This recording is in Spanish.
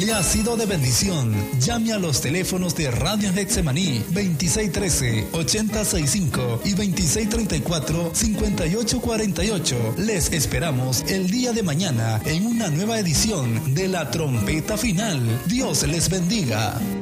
Le ha sido de bendición. Llame a los teléfonos de Radio Getsemaní 2613-8065 y 2634-5848. Les esperamos el día de mañana en una nueva edición de La Trompeta Final. Dios les bendiga.